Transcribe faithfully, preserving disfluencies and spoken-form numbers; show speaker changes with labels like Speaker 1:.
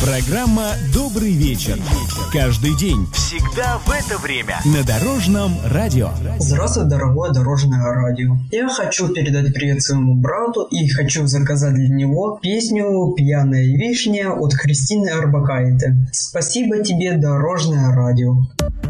Speaker 1: Программа «Добрый вечер». Каждый день, всегда в это время на Дорожном радио.
Speaker 2: Здравствуй, дорогое Дорожное радио. Я хочу передать привет своему брату и хочу заказать для него песню «Пьяная вишня» от Христины Орбакайте. Спасибо тебе, Дорожное радио.